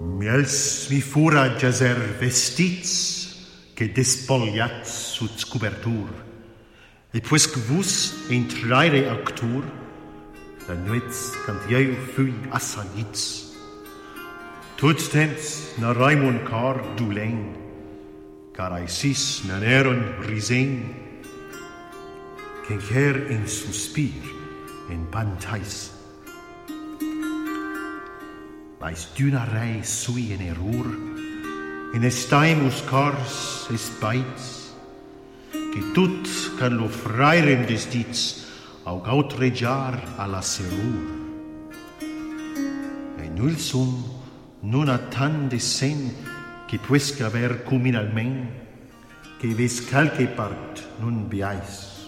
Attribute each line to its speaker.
Speaker 1: Miels mi fura jaser vestits che despogliats sut cobertur, e puisque vos entraire actur, la nuits quand eu fui assagnits. Tot temps na raimon car doulen, car aisis nan eron risen, qu'enquer in suspir en pantais. Mais d'una rei sui en error, en estaimus cors espaits, que tot can lo frairen des dits au gautrejar a la serur. En ulsum non a tan de sen que puesca haver cuminalment, que ves calque part non viais.